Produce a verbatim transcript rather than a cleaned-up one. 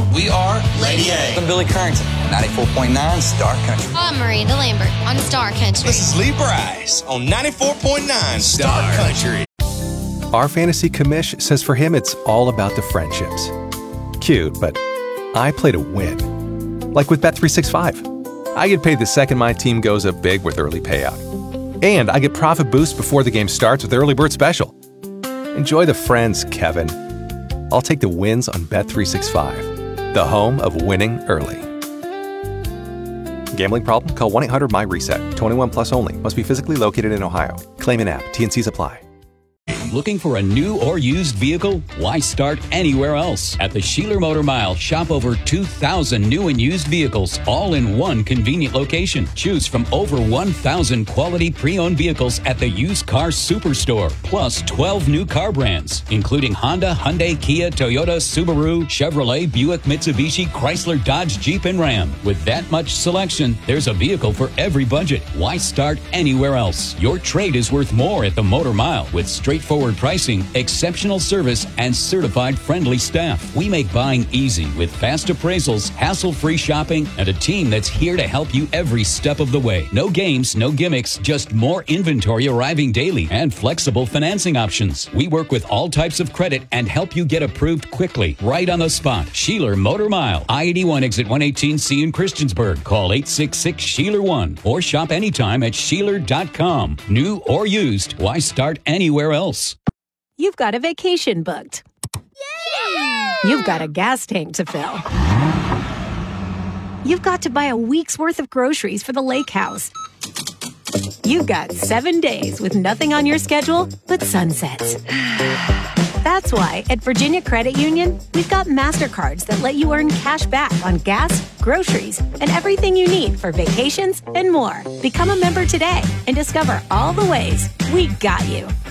We are Lady A. I'm Billy Currington, ninety-four point nine Star Country. I'm Miranda Lambert on Star Country. This is Lee Bryce on ninety-four point nine Star Country. Our fantasy commish says for him it's all about the friendships. Cute, but I play to win. Like with Bet three sixty-five. I get paid the second my team goes up big with early payout. And I get profit boost before the game starts with Early Bird Special. Enjoy the friends, Kevin. I'll take the wins on Bet three sixty-five, the home of winning early. Gambling problem? Call one eight hundred M Y reset. twenty-one plus only. Must be physically located in Ohio. Claim in app. T N Cs apply. Looking for a new or used vehicle? Why start anywhere else? At the Sheeler Motor Mile, shop over two thousand new and used vehicles, all in one convenient location. Choose from over one thousand quality pre-owned vehicles at the Used Car Superstore, plus twelve new car brands, including Honda, Hyundai, Kia, Toyota, Subaru, Chevrolet, Buick, Mitsubishi, Chrysler, Dodge, Jeep, and Ram. With that much selection, there's a vehicle for every budget. Why start anywhere else? Your trade is worth more at the Motor Mile with straightforward pricing, exceptional service, and certified friendly staff. We make buying easy with fast appraisals, hassle-free shopping, and a team that's here to help you every step of the way. No games, no gimmicks, just more inventory arriving daily and flexible financing options. We work with all types of credit and help you get approved quickly, right on the spot. Sheeler Motor Mile, I eighty-one exit one eighteen C in Christiansburg. Call eight six six, S H E E L E R one or shop anytime at Sheeler dot com. New or used, why start anywhere else? You've got a vacation booked. Yay! You've got a gas tank to fill. You've got to buy a week's worth of groceries for the lake house. You've got seven days with nothing on your schedule but sunsets. That's why at Virginia Credit Union, we've got MasterCards that let you earn cash back on gas, groceries, and everything you need for vacations and more. Become a member today and discover all the ways we got you.